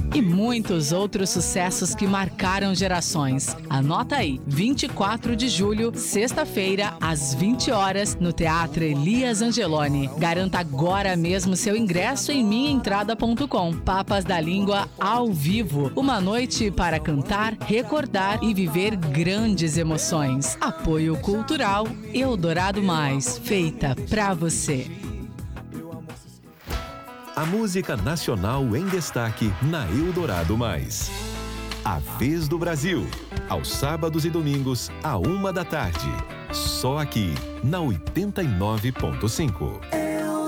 e muitos outros sucessos que marcaram gerações. Anota aí, 24 de julho, sexta-feira, às 20 horas, no Teatro Elias Angeloni. Garanta agora mesmo seu ingresso em minhaentrada.com. Papas da Língua ao vivo. Uma noite para cantar, recordar e viver grandes emoções. Apoio Cultural Eldorado Mais, feita pra você. A música nacional em destaque na Eldorado Mais. A Vez do Brasil, aos sábados e domingos, à 1 da tarde. Só aqui, na 89.5.